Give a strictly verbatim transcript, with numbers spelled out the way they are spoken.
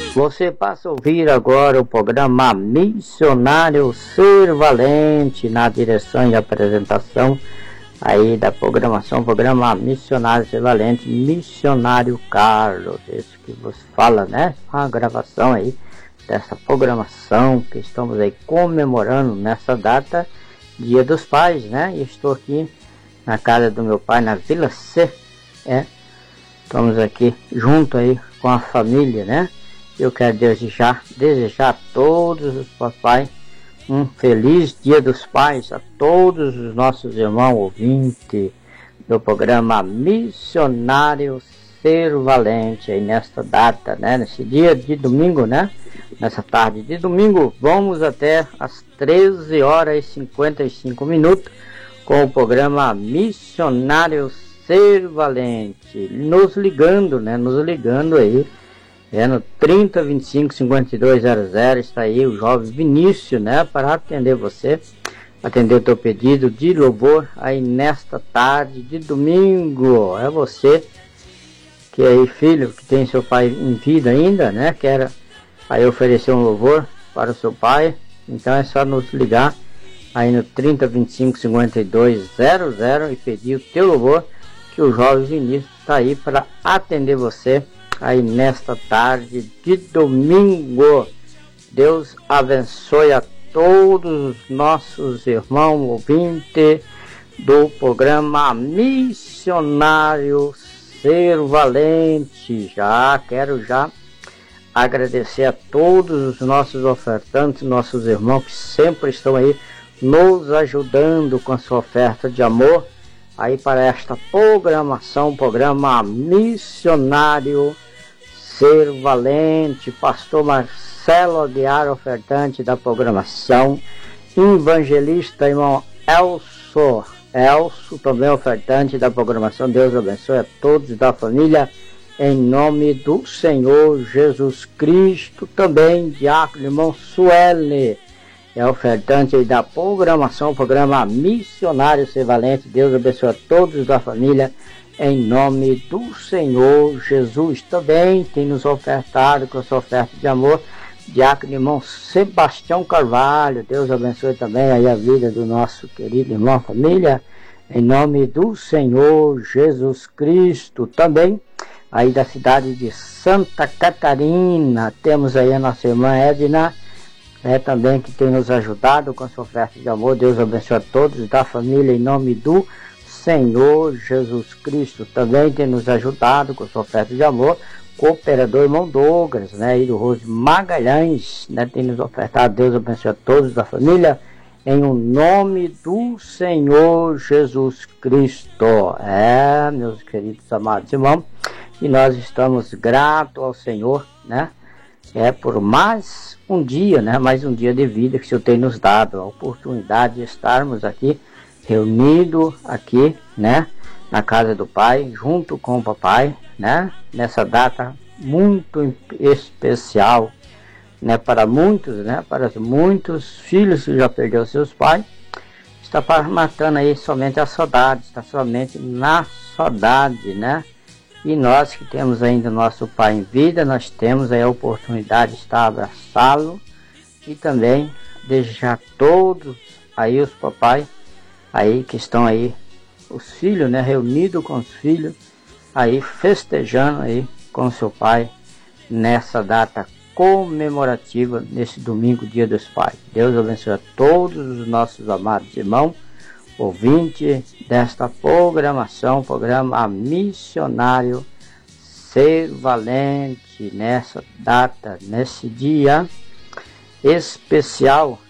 Você passa a ouvir agora o programa Missionário Ser Valente, na direção e apresentação aí da programação, programa Missionário Ser Valente, Missionário Carlos, esse que você fala, né? A gravação aí dessa programação que estamos aí comemorando nessa data, Dia dos Pais, né? E estou aqui na casa do meu pai, na Vila C, é. Estamos aqui junto aí com a família, né? Eu quero desejar, desejar a todos os papais um feliz Dia dos Pais, a todos os nossos irmãos ouvintes do programa Missionário Ser Valente, aí nesta data, né? Nesse dia de domingo, né? Nessa tarde de domingo, vamos até às treze horas e cinquenta e cinco minutos com o programa Missionário Ser Valente, nos ligando, né? Nos ligando aí. É no trinta, vinte e cinco, cinquenta e dois zero zero, está aí o jovem Vinícius, né, para atender você, atender o teu pedido de louvor aí nesta tarde de domingo. É você que aí, filho, que tem seu pai em vida ainda, né, quer aí oferecer um louvor para o seu pai, então é só nos ligar aí no trinta, vinte e cinco, cinquenta e dois zero zero e pedir o teu louvor, que o jovem Vinícius está aí para atender você aí nesta tarde de domingo. Deus abençoe a todos os nossos irmãos ouvintes do programa Missionário Ser Valente. Já quero já agradecer a todos os nossos ofertantes, nossos irmãos que sempre estão aí nos ajudando com a sua oferta de amor aí para esta programação, programa Missionário Ser Valente. Pastor Marcelo Aguiar, ofertante da programação. Evangelista irmão Elso, Elso também ofertante da programação. Deus abençoe a todos da família, em nome do Senhor Jesus Cristo. Também diácono irmão Sueli, é ofertante da programação, programa Missionário Ser Valente. Deus abençoe a todos da família, em nome do Senhor Jesus. Também tem nos ofertado com a sua oferta de amor, diácono irmão Sebastião Carvalho. Deus abençoe também aí a vida do nosso querido irmão, família, em nome do Senhor Jesus Cristo. Também aí da cidade de Santa Catarina, temos aí a nossa irmã Edna, é, também que tem nos ajudado com a sua oferta de amor. Deus abençoe a todos da família, em nome do Senhor Jesus Cristo. Também tem nos ajudado com a sua oferta de amor, cooperador irmão Douglas, né, e do Rose Magalhães, né, tem nos ofertado. Deus abençoe a todos da família, em o nome do Senhor Jesus Cristo. É, meus queridos amados irmãos, e nós estamos gratos ao Senhor, né, é por mais um dia, né, mais um dia de vida que o Senhor tem nos dado, a oportunidade de estarmos aqui reunido aqui, né, na casa do Pai, junto com o Papai, né, nessa data muito especial, né, para muitos, né, para muitos filhos que já perderam seus pais, está matando aí somente a saudade, está somente na saudade, né, e nós que temos ainda nosso Pai em vida, nós temos aí a oportunidade de estar abraçá-lo e também desejar a todos aí os papais aí que estão aí, os filhos, né, reunidos com os filhos, aí festejando aí com seu pai, nessa data comemorativa, nesse domingo, Dia dos Pais. Deus abençoe a todos os nossos amados irmãos, ouvintes desta programação, programa Missionário Ser Valente, nessa data, nesse dia especial,